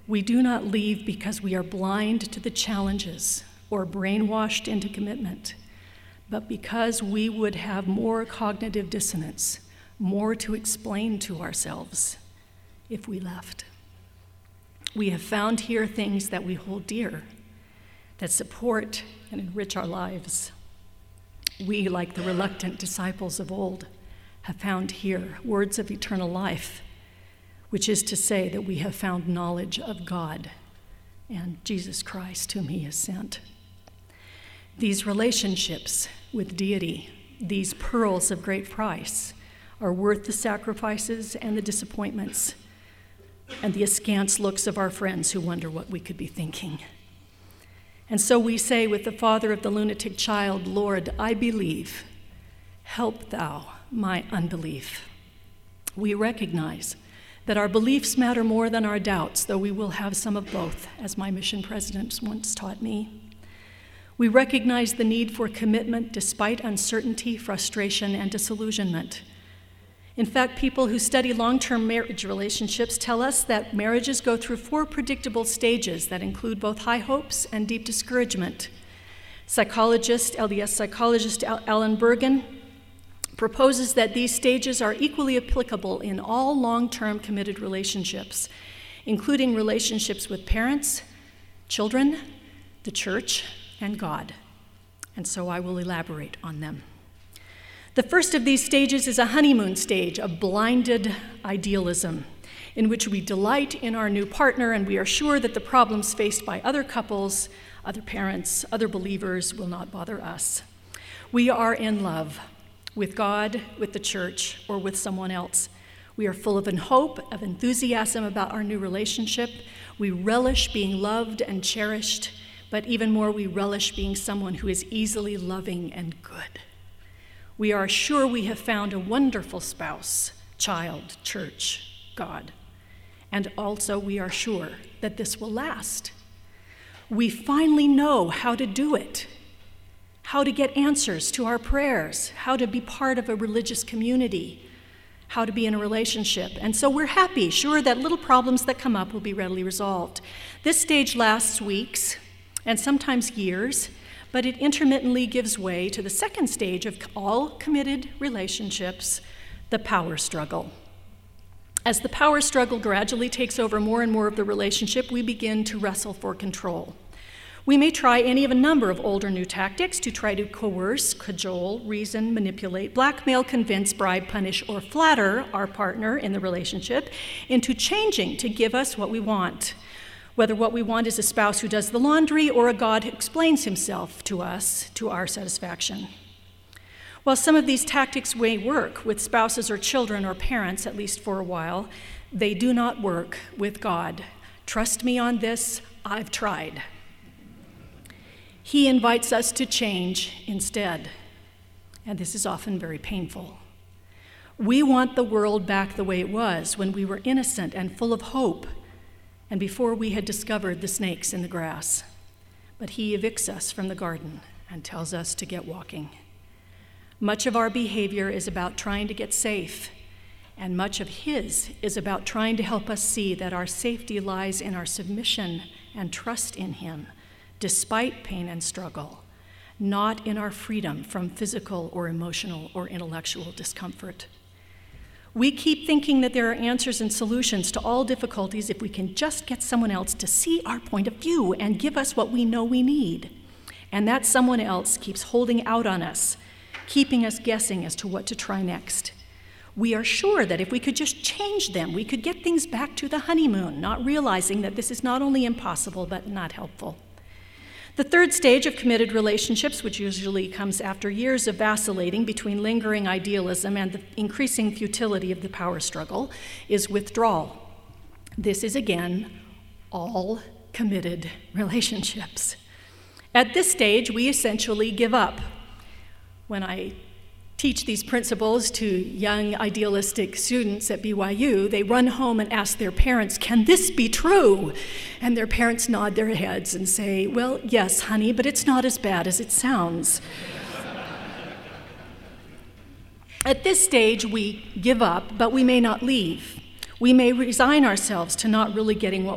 We do not leave because we are blind to the challenges or brainwashed into commitment, but because we would have more cognitive dissonance, more to explain to ourselves if we left. We have found here things that we hold dear, that support and enrich our lives. We, like the reluctant disciples of old, have found here words of eternal life, which is to say that we have found knowledge of God and Jesus Christ, whom he has sent. These relationships with deity, these pearls of great price, are worth the sacrifices and the disappointments and the askance looks of our friends who wonder what we could be thinking. And so we say with the father of the lunatic child, Lord, I believe, help thou my unbelief. We recognize that our beliefs matter more than our doubts, though we will have some of both, as my mission president once taught me. We recognize the need for commitment despite uncertainty, frustration, and disillusionment. In fact, people who study long-term marriage relationships tell us that marriages go through 4 predictable stages that include both high hopes and deep discouragement. LDS psychologist Alan Bergen proposes that these stages are equally applicable in all long-term committed relationships, including relationships with parents, children, the church, and God. And so I will elaborate on them. The first of these stages is a honeymoon stage of blinded idealism, in which we delight in our new partner and we are sure that the problems faced by other couples, other parents, other believers will not bother us. We are in love with God, with the church, or with someone else. We are full of hope, of enthusiasm about our new relationship. We relish being loved and cherished, but even more, we relish being someone who is easily loving and good. We are sure we have found a wonderful spouse, child, church, God. And also we are sure that this will last. We finally know how to do it, how to get answers to our prayers, how to be part of a religious community, how to be in a relationship. And so we're happy, sure that little problems that come up will be readily resolved. This stage lasts weeks and sometimes years, but it intermittently gives way to the second stage of all committed relationships, the power struggle. As the power struggle gradually takes over more and more of the relationship, we begin to wrestle for control. We may try any of a number of old or new tactics to try to coerce, cajole, reason, manipulate, blackmail, convince, bribe, punish, or flatter our partner in the relationship into changing to give us what we want, whether what we want is a spouse who does the laundry or a God who explains himself to us to our satisfaction. While some of these tactics may work with spouses or children or parents, at least for a while, they do not work with God. Trust me on this, I've tried. He invites us to change instead, and this is often very painful. We want the world back the way it was when we were innocent and full of hope, and before we had discovered the snakes in the grass. But he evicts us from the garden and tells us to get walking. Much of our behavior is about trying to get safe, and much of his is about trying to help us see that our safety lies in our submission and trust in him, despite pain and struggle, not in our freedom from physical or emotional or intellectual discomfort. We keep thinking that there are answers and solutions to all difficulties if we can just get someone else to see our point of view and give us what we know we need. And that someone else keeps holding out on us, keeping us guessing as to what to try next. We are sure that if we could just change them, we could get things back to the honeymoon, not realizing that this is not only impossible, but not helpful. The third stage of committed relationships, which usually comes after years of vacillating between lingering idealism and the increasing futility of the power struggle, is withdrawal. This is, again, all committed relationships. At this stage, we essentially give up. When I teach these principles to young idealistic students at BYU, they run home and ask their parents, "Can this be true?" And their parents nod their heads and say, "Well, yes, honey, but it's not as bad as it sounds." At this stage, we give up, but we may not leave. We may resign ourselves to not really getting what